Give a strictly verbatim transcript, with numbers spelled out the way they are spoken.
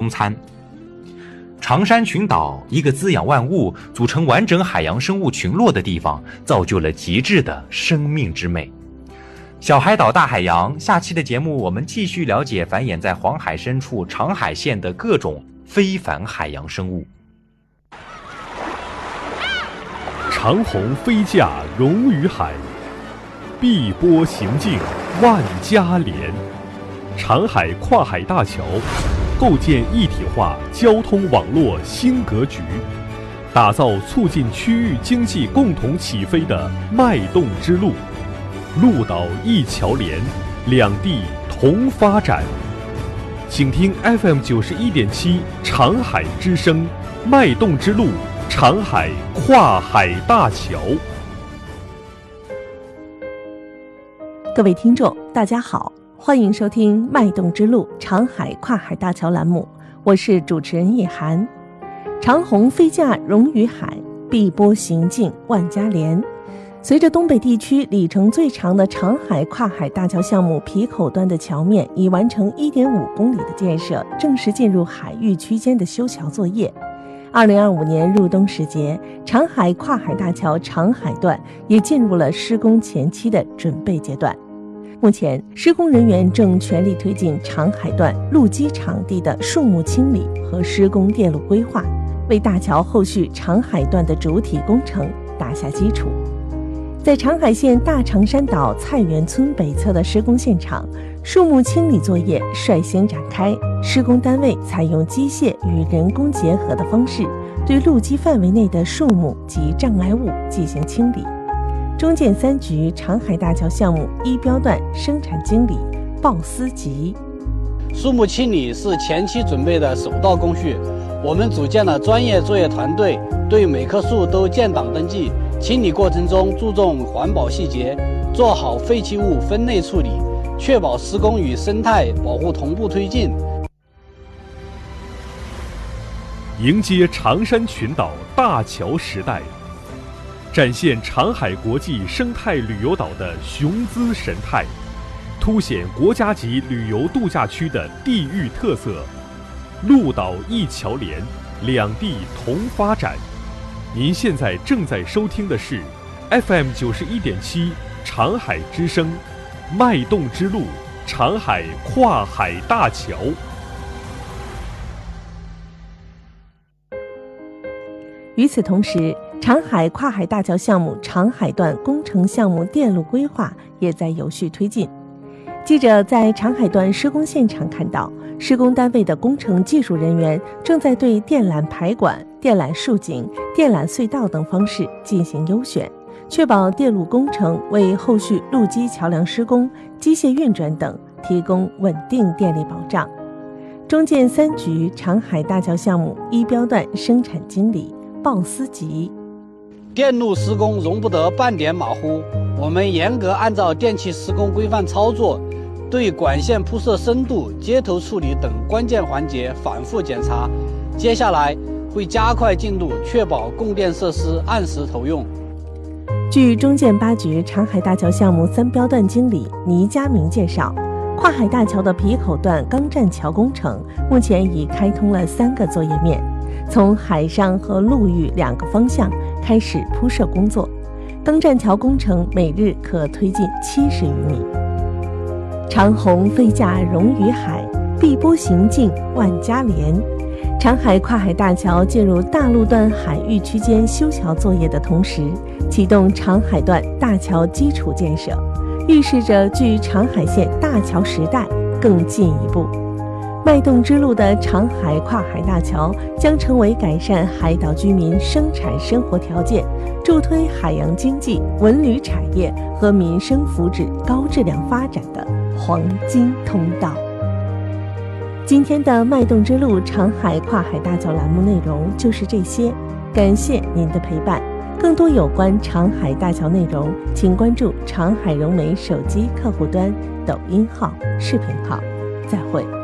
中餐。长山群岛，一个滋养万物、组成完整海洋生物群落的地方，造就了极致的生命之美。小海岛大海洋，下期的节目我们继续了解繁衍在黄海深处长海县的各种非凡海洋生物。 长虹飞架融于海，碧波行径万家连。长海跨海大桥构建一体化交通网络新格局，打造促进区域经济共同起飞的脉动之路。陆岛一桥连，两地同发展。请听 F M 九十一点七长海之声，脉动之路，长海跨海大桥。 各位听众，大家好，欢迎收听《脉动之路长海跨海大桥》栏目，我是主持人叶涵。长虹飞架融于海，碧波行径万家连。随着东北地区里程最长的长海跨海大桥项目皮口端的桥面已完成 一点五公里的建设，正式进入海域区间的修桥作业。二零二五年入冬时节，长海跨海大桥长海段也进入了施工前期的准备阶段。目前，施工人员正全力推进长海段路基场地的树木清理和施工电路规划，为大桥后续长海段的主体工程打下基础。在长海县大长山岛菜园村北侧的施工现场，树木清理作业率先展开。施工单位采用机械与人工结合的方式，对路基范围内的树木及障碍物进行清理。中建三局长海大桥项目一标段生产经理鲍思吉： 树木清理是前期准备的首道工序，我们组建了专业作业团队，对每棵树都建档登记。清理过程中注重环保细节，做好废弃物分类处理，确保施工与生态保护同步推进。 迎接长山群岛大桥时代，展现长海国际生态旅游岛的雄姿神态，凸显国家级旅游度假区的地域特色。陆岛一桥连，两地同发展。您现在正在收听的是 F M 九十一点七长海之声，脉动之路，长海跨海大桥。 与此同时，长海跨海大桥项目长海段工程项目电路规划也在有序推进。记者在长海段施工现场看到，施工单位的工程技术人员正在对电缆排管、电缆竖井、电缆隧道等方式进行优选，确保电路工程为后续路基桥梁施工、机械运转等提供稳定电力保障。中建三局长海大桥项目一标段生产经理鲍思吉： 电路施工容不得半点马虎，我们严格按照电气施工规范操作，对管线铺设深度、接头处理等关键环节反复检查。接下来会加快进度，确保供电设施按时投用。 据中建八局长海大桥项目三标段经理倪家明介绍，跨海大桥的皮口段钢栈桥工程目前已开通了三个作业面，从海上和陆域两个方向开始铺设工作。钢栈桥工程每日可推进七十余米。长虹飞架融于海，碧波行径万家连。长海跨海大桥进入大陆段海域区间修桥作业的同时，启动长海段大桥基础建设，预示着距长海县大桥时代更进一步。脉动之路的长海跨海大桥将成为改善海岛居民生产生活条件，助推海洋经济、文旅产业和民生福祉高质量发展的黄金通道。今天的脉动之路长海跨海大桥栏目内容就是这些，感谢您的陪伴。更多有关长海大桥内容，请关注长海融媒手机客户端、抖音号、视频号。再会。